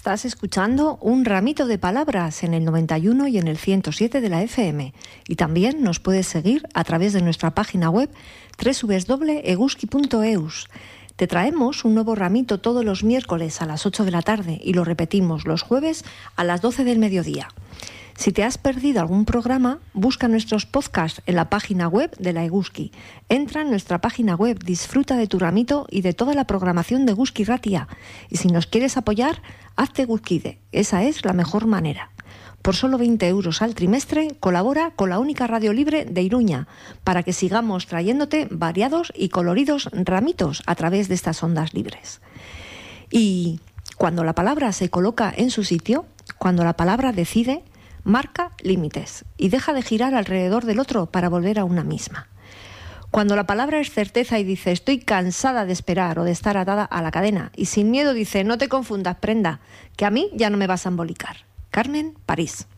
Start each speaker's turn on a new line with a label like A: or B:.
A: Estás escuchando Un Ramito de Palabras en el 91 y en el 107 de la FM. Y también nos puedes seguir a través de nuestra página web www.eguski.eus. Te traemos un nuevo ramito todos los miércoles a las 8 de la tarde y lo repetimos los jueves a las 12 del mediodía. Si te has perdido algún programa, busca nuestros podcasts en la página web de la Eguski. Entra en nuestra página web, disfruta de tu ramito y de toda la programación de Eguski Ratia. Y si nos quieres apoyar, hazte Eguskide. Esa es la mejor manera. Por solo 20 euros al trimestre, colabora con la única radio libre de Iruña para que sigamos trayéndote variados y coloridos ramitos a través de estas ondas libres. Y cuando la palabra se coloca en su sitio, cuando la palabra decide, marca límites y deja de girar alrededor del otro para volver a una misma. Cuando la palabra es certeza y dice estoy cansada de esperar o de estar atada a la cadena y sin miedo dice no te confundas, prenda, que a mí ya no me vas a embolicar. Carmen París.